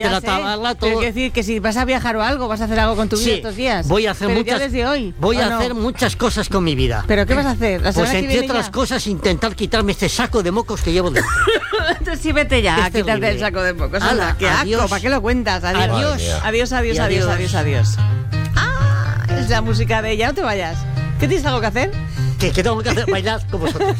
Ya la sé, tabarla, pero todo. quiero decir que si vas a viajar o algo, vas a hacer algo con tu vida Sí, estos días. voy a hacer pero muchas. ya desde hoy. Voy ¿o a no? hacer muchas cosas con mi vida. ¿Pero qué vas a hacer? ¿La Pues semana que entre viene otras ya? cosas, intentar quitarme este saco de mocos que llevo dentro. Entonces sí, vete ya, Es a quitarte terrible. el saco de pocos. Hala, Anda, qué adiós. asco, ¿para qué lo cuentas? Adiós. Adiós. Madre mía. Adiós, adiós, Y adiós, adiós. adiós, adiós. Ah, es la música de ella, no te vayas. ¿Qué tienes algo que hacer? que tengo que hacer bailar con vosotros.